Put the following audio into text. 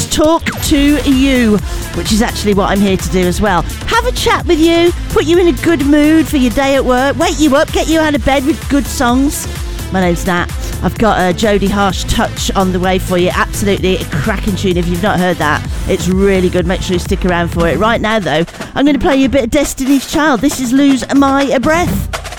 Let's talk to you, which is actually what I'm here to do as well. Have a chat with you, put you in a good mood for your day at work, wake you up, get you out of bed with good songs. My name's Nat. I've got a Jodie Harsh Touch on the way for you. Absolutely a cracking tune. If you've not heard that, it's really good. Make sure you stick around for it. Right now, though, I'm going to play you a bit of Destiny's Child. This is Lose My Breath.